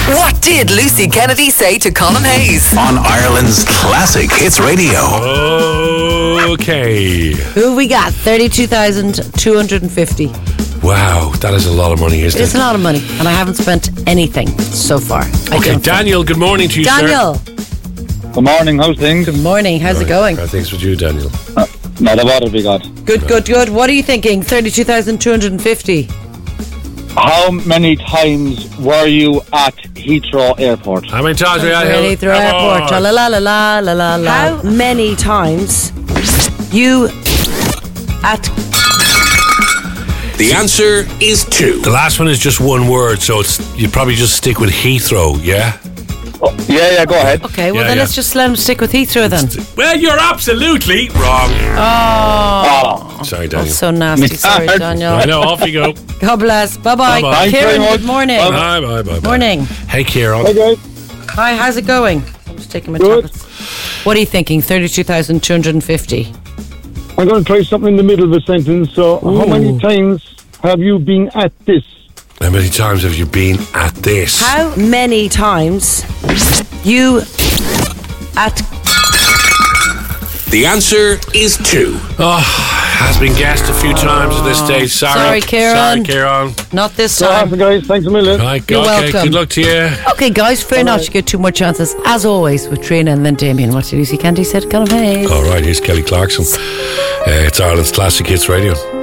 What did Lucy Kennedy say to Colin Hayes? On Ireland's Classic Hits Radio. Okay. Who we got? 32,250. Wow, that is a lot of money, isn't it? It's a lot of money, and I haven't spent anything so far. Okay, Daniel, good morning to you, Daniel. sir. Good morning, how's things? Good morning, how's it going? How things with you, Daniel? Not about it, we got. Good. What are you thinking? 32,250. How many times were you at Heathrow Airport? How many times were you at Heathrow Airport. La la la la la la la. How many times you at... The answer is 2. The last one is just one word, so you'd probably just stick with Heathrow, yeah? Oh, yeah, go ahead. Okay, well Yeah, then yeah. let's just let him stick with Heathrow then. Well, you're absolutely wrong. Oh. Sorry, Daniel. That's so nasty. Sorry, Daniel. I know, off you go. God bless. Bye-bye. Bye-bye. Thanks very Kieran, much. good morning. Bye. Morning. Hey, Kieran. Hey, guys. Hi, how's it going? I'm just taking my Good. tablets. What are you thinking? 32,250. I'm going to try something in the middle of a sentence. So, how many times have you been at this? How many times have you been at this? How many times you at... The answer is 2. Oh, has been guessed a few times at this stage. Sorry, Kieran. Not this So, time. guys, thanks a million. Right, You're okay, welcome. good luck to you. Okay, guys, fair enough. You get 2 more chances, as always, with Trina and then Damien. What did Lucy Candy said? Colin Hayes. All right, here's Kelly Clarkson. It's Ireland's Classic Hits Radio.